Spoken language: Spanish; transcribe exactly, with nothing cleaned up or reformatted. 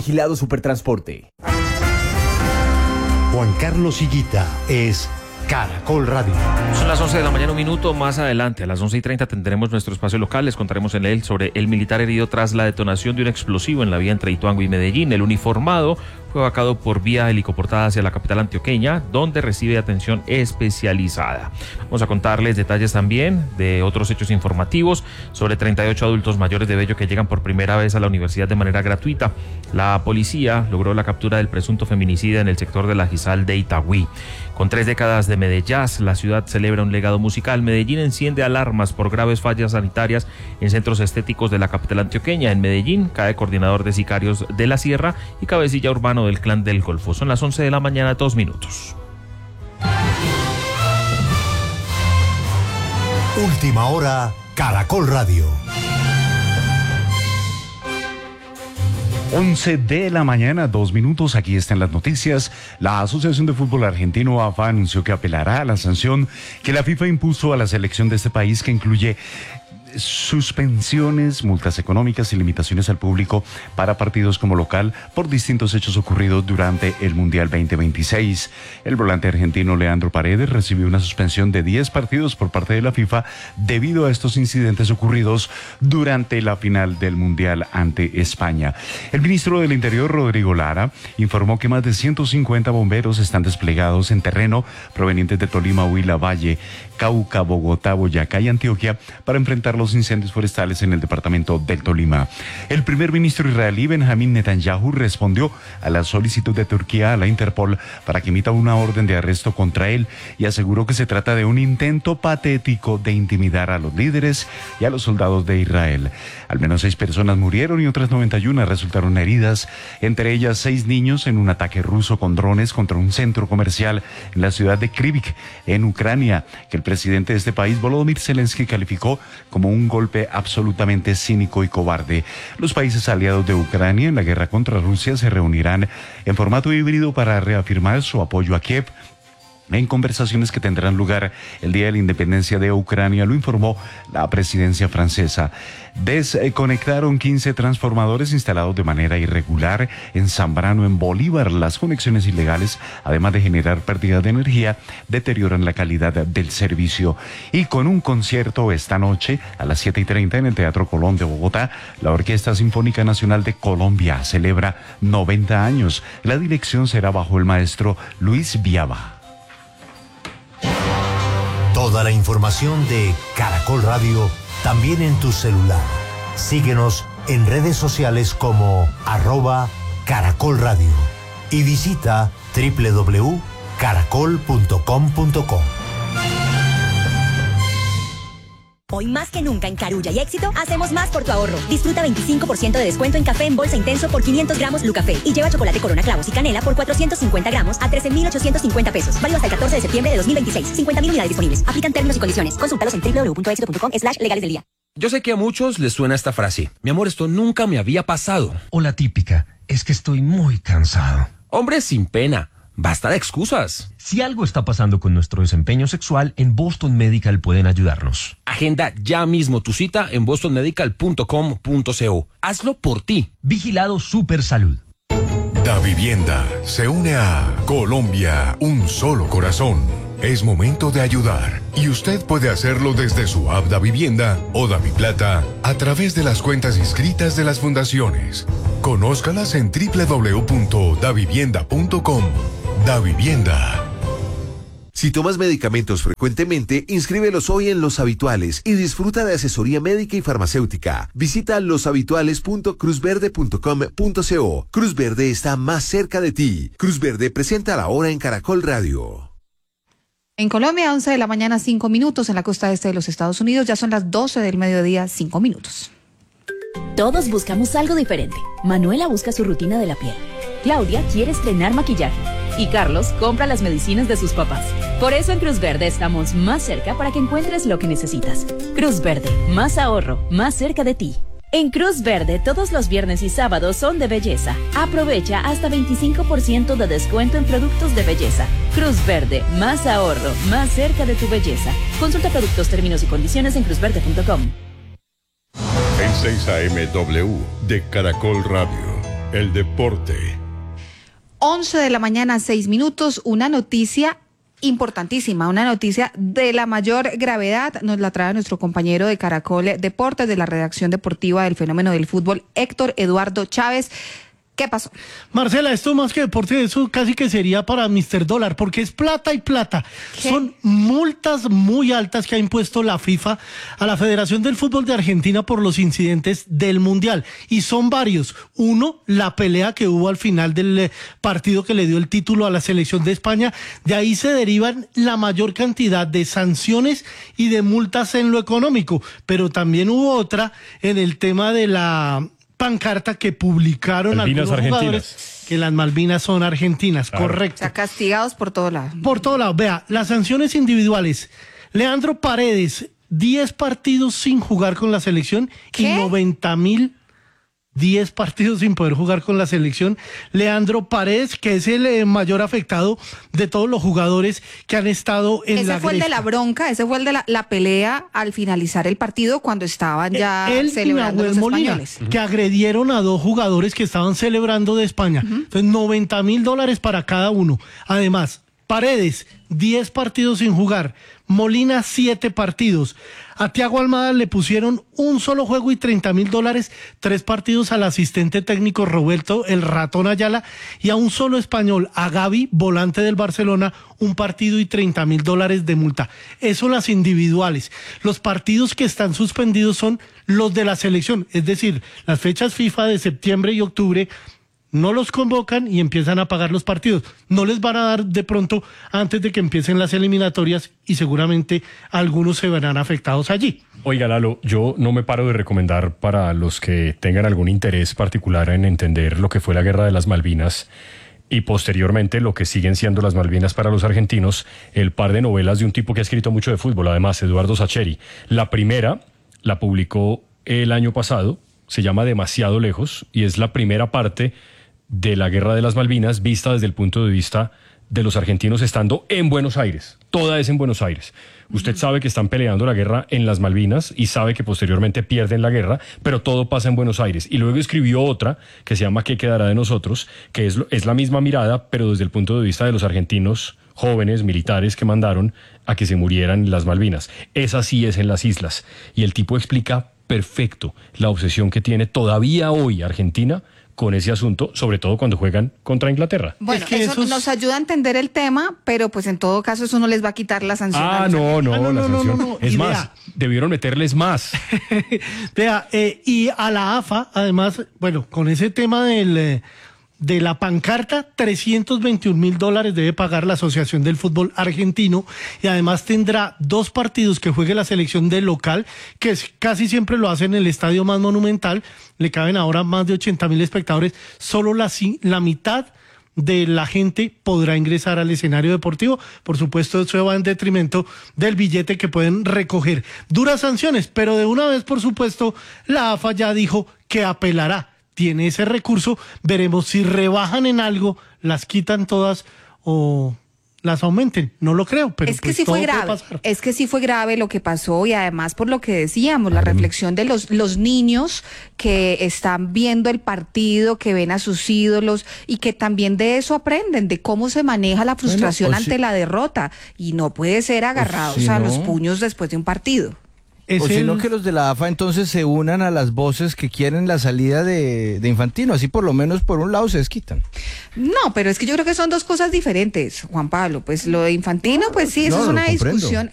Vigilado Supertransporte. Juan Carlos Higuita es Caracol Radio. Son las once de la mañana, un minuto más adelante. A las once y treinta tendremos nuestro espacio local. Les contaremos en él sobre el militar herido tras la detonación de un explosivo en la vía entre Ituango y Medellín. El uniformado fue vacado por vía helicoportada hacia la capital antioqueña, donde recibe atención especializada. Vamos a contarles detalles también de otros hechos informativos sobre treinta y ocho adultos mayores de Bello que llegan por primera vez a la universidad de manera gratuita. La policía logró la captura del presunto feminicida en el sector de la Gizal de Itagüí. Con tres décadas de Medellín, la ciudad celebra un legado musical. Medellín enciende alarmas por graves fallas sanitarias en centros estéticos de la capital antioqueña. En Medellín cae coordinador de sicarios de la Sierra y cabecilla urbano del Clan del Golfo. Son las once de la mañana, dos minutos. Última hora, Caracol Radio. once de la mañana, dos minutos, aquí están las noticias. La Asociación de Fútbol Argentino, A F A, anunció que apelará a la sanción que la FIFA impuso a la selección de este país, que incluye suspensiones, multas económicas y limitaciones al público para partidos como local por distintos hechos ocurridos durante el Mundial veinte veintiséis. El volante argentino Leandro Paredes recibió una suspensión de diez partidos por parte de la FIFA debido a estos incidentes ocurridos durante la final del Mundial ante España. El ministro del Interior, Rodrigo Lara, informó que más de ciento cincuenta bomberos están desplegados en terreno provenientes de Tolima, Huila, Valle, Cauca, Bogotá, Boyacá y Antioquia para enfrentar los incendios forestales en el departamento del Tolima. El primer ministro israelí Benjamín Netanyahu respondió a la solicitud de Turquía a la Interpol para que emita una orden de arresto contra él y aseguró que se trata de un intento patético de intimidar a los líderes y a los soldados de Israel. Al menos seis personas murieron y otras noventa y una resultaron heridas, entre ellas seis niños en un ataque ruso con drones contra un centro comercial en la ciudad de Kryvyi, en Ucrania, que el presidente de este país, Volodymyr Zelensky, calificó como un golpe absolutamente cínico y cobarde. Los países aliados de Ucrania en la guerra contra Rusia se reunirán en formato híbrido para reafirmar su apoyo a Kiev en conversaciones que tendrán lugar el día de la independencia de Ucrania, lo informó la presidencia francesa. Desconectaron quince transformadores instalados de manera irregular en Zambrano, en Bolívar. Las conexiones ilegales, además de generar pérdida de energía, deterioran la calidad del servicio. Y con un concierto esta noche a las siete y treinta en el Teatro Colón de Bogotá, la Orquesta Sinfónica Nacional de Colombia celebra noventa años. La dirección será bajo el maestro Luis Viaba. Toda la información de Caracol Radio también en tu celular. Síguenos en redes sociales como arroba Caracol Radio y visita doble u doble u doble u punto caracol punto com punto co. Hoy más que nunca en Carulla y Éxito, hacemos más por tu ahorro. Disfruta veinticinco por ciento de descuento en café en bolsa intenso por quinientos gramos Lucafé y lleva chocolate Corona Clavos y Canela por cuatrocientos cincuenta gramos a trece mil ochocientos cincuenta pesos. Válido hasta el catorce de septiembre de dos mil veintiséis. cincuenta mil unidades disponibles. Aplican términos y condiciones. Consúltalos en doble u doble u doble u punto éxito punto com slash legales del día. Yo sé que a muchos les suena esta frase. Mi amor, esto nunca me había pasado. O la típica, es que estoy muy cansado. Hombre, sin pena. Basta de excusas. Si algo está pasando con nuestro desempeño sexual, en Boston Medical pueden ayudarnos. Agenda ya mismo tu cita en boston medical punto com punto co. Hazlo por ti. Vigilado Supersalud. Da Vivienda se une a Colombia, un solo corazón. Es momento de ayudar y usted puede hacerlo desde su app Da Vivienda o Da Mi Plata a través de las cuentas inscritas de las fundaciones. Conózcalas en doble u doble u doble u punto da vivienda punto com. Da Vivienda. Si tomas medicamentos frecuentemente, inscríbelos hoy en Los Habituales y disfruta de asesoría médica y farmacéutica. Visita los habituales punto cruz verde punto com punto co. Cruz Verde está más cerca de ti. Cruz Verde presenta la hora en Caracol Radio. En Colombia, once de la mañana, cinco minutos. En la costa este de los Estados Unidos ya son las doce del mediodía, cinco minutos. Todos buscamos algo diferente. Manuela busca su rutina de la piel. Claudia quiere estrenar maquillaje. Y Carlos compra las medicinas de sus papás. Por eso en Cruz Verde estamos más cerca para que encuentres lo que necesitas. Cruz Verde, más ahorro, más cerca de ti. En Cruz Verde, todos los viernes y sábados son de belleza. Aprovecha hasta veinticinco por ciento de descuento en productos de belleza. Cruz Verde, más ahorro, más cerca de tu belleza. Consulta productos, términos y condiciones en cruz verde punto com. En seis A M W de Caracol Radio. el deporte. once de la mañana, seis minutos, una noticia importantísima, una noticia de la mayor gravedad, nos la trae nuestro compañero de Caracol Deportes, de la redacción deportiva del Fenómeno del Fútbol, Héctor Eduardo Chávez. ¿Qué pasó? Marcela, esto más que deporte, eso casi que sería para mister Dólar, porque es plata y plata. ¿Qué? Son multas muy altas que ha impuesto la FIFA a la Federación del Fútbol de Argentina por los incidentes del Mundial. Y son varios. Uno, la pelea que hubo al final del partido que le dio el título a la selección de España. De ahí se derivan la mayor cantidad de sanciones y de multas en lo económico. Pero también hubo otra en el tema de la pancarta que publicaron Malvinas algunos jugadores argentinas. Que las Malvinas son argentinas, claro. Correcto. O sea, castigados por todo lado. Por todo lado. Vea, las sanciones individuales. Leandro Paredes, diez partidos sin jugar con la selección. ¿Qué? Y noventa mil, diez partidos sin poder jugar con la selección. Leandro Paredes, que es el eh, mayor afectado de todos los jugadores que han estado en ese la Ese fue Grecia. el de la bronca, ese fue el de la, la pelea al finalizar el partido cuando estaban ya Él celebrando y los Molina, españoles. Que agredieron a dos jugadores que estaban celebrando de España. Uh-huh. Entonces, noventa mil dólares para cada uno. Además, Paredes, diez partidos sin jugar. Molina, siete partidos. A Thiago Almada le pusieron un solo juego y treinta mil dólares, tres partidos al asistente técnico Roberto el Ratón Ayala y a un solo español, a Gavi, volante del Barcelona, un partido y treinta mil dólares de multa. Eso las individuales. Los partidos que están suspendidos son los de la selección, es decir, las fechas FIFA de septiembre y octubre. No los convocan y empiezan a pagar los partidos. No les van a dar de pronto antes de que empiecen las eliminatorias y seguramente algunos se verán afectados allí. Oiga, Lalo, yo no me paro de recomendar para los que tengan algún interés particular en entender lo que fue la Guerra de las Malvinas y posteriormente lo que siguen siendo las Malvinas para los argentinos, el par de novelas de un tipo que ha escrito mucho de fútbol, además, Eduardo Sacheri. La primera la publicó el año pasado, se llama Demasiado Lejos y es la primera parte de la Guerra de las Malvinas vista desde el punto de vista de los argentinos estando en Buenos Aires. Toda es en Buenos Aires. Usted sabe que están peleando la guerra en las Malvinas y sabe que posteriormente pierden la guerra, pero todo pasa en Buenos Aires. Y luego escribió otra que se llama ¿Qué quedará de nosotros?, que es, es la misma mirada, pero desde el punto de vista de los argentinos jóvenes militares que mandaron a que se murieran en las Malvinas. Esa sí es en las islas. Y el tipo explica perfecto la obsesión que tiene todavía hoy Argentina con ese asunto, sobre todo cuando juegan contra Inglaterra. Bueno, es que eso esos... nos ayuda a entender el tema, pero pues en todo caso eso no les va a quitar la sanción. Ah, no, no, ah, no, la no, sanción. No, no, no. Es y más, vea, debieron meterles más. Vea, eh, y a la A F A, además, bueno, con ese tema del... Eh, de la pancarta, trescientos veintiún mil dólares debe pagar la Asociación del Fútbol Argentino y además tendrá dos partidos que juegue la selección del local, que es, casi siempre lo hace en el estadio más monumental, le caben ahora más de ochenta mil espectadores, solo la, la mitad de la gente podrá ingresar al escenario deportivo. Por supuesto, eso va en detrimento del billete que pueden recoger. Duras sanciones, pero de una vez, por supuesto, la A F A ya dijo que apelará. Tiene ese recurso, veremos si rebajan en algo, las quitan todas o las aumenten. No lo creo, pero es que pues sí todo fue grave, puede pasar. Es que sí fue grave lo que pasó y además por lo que decíamos, la reflexión de los, los niños que están viendo el partido, que ven a sus ídolos y que también de eso aprenden, de cómo se maneja la frustración bueno, ante si... la derrota y no puede ser agarrados si a no... los puños después de un partido. Es o el... sino que los de la A F A entonces se unan a las voces que quieren la salida de, de Infantino, así por lo menos por un lado se desquitan. No, pero es que yo creo que son dos cosas diferentes, Juan Pablo. Pues lo de Infantino, pues sí, eso no, es una discusión.